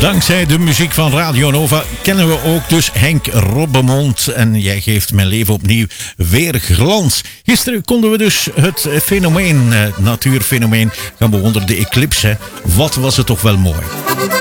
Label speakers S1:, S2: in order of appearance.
S1: Dankzij de muziek van Radio Nova kennen we ook dus Henk Robbemond. En jij geeft mijn leven opnieuw weer glans. Gisteren konden we dus het fenomeen, natuurfenomeen, gaan bewonderen. De eclipse. Wat was het toch wel mooi.